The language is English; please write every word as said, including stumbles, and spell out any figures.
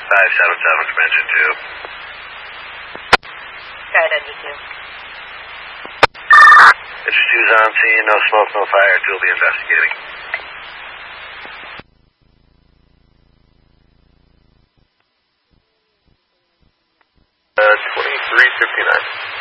five seven seven from engine two. Skyed engine two. Engine two's on scene, no smoke, no fire, two will be investigating. Uh, twenty-three fifty-nine.